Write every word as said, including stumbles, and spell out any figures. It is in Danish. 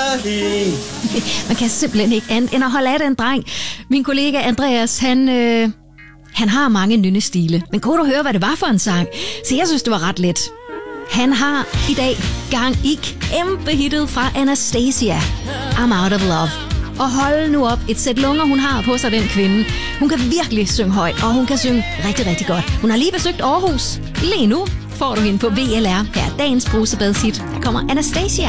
Ilahi. Man kan simpelthen ikke andet end at holde af den dreng. Min kollega Andreas, han, øh, han har mange nynnestile. Men kunne du høre, hvad det var for en sang? Så jeg synes, det var ret let. Han har i dag gang i kæmpe hittet fra Anastasia. I'm Out of Love. Og hold nu op, et sæt lunger, hun har på sig, den kvinde. Hun kan virkelig synge højt, og hun kan synge rigtig, rigtig godt. Hun har lige besøgt Aarhus. Lige nu får du hende på V L R. Her er dagens brusebadshit. Der kommer Anastasia.